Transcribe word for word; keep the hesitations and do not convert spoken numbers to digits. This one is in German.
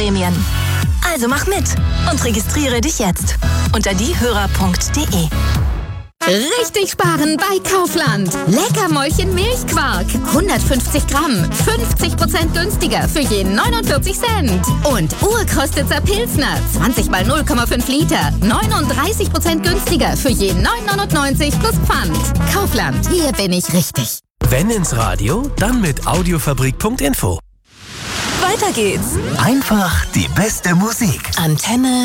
Prämien. Also mach mit und registriere dich jetzt unter diehörer punkt de. Richtig sparen bei Kaufland. Leckermäulchen Milchquark. hundertfünfzig Gramm. fünfzig Prozent günstiger für je neunundvierzig Cent. Und Urkostitzer Pilsner. zwanzig mal null Komma fünf Liter. neununddreißig Prozent günstiger für je neun neunundneunzig plus Pfand. Kaufland. Hier bin ich richtig. Wenn ins Radio, dann mit audiofabrik punkt info. Weiter geht's. Einfach die beste Musik. Antenne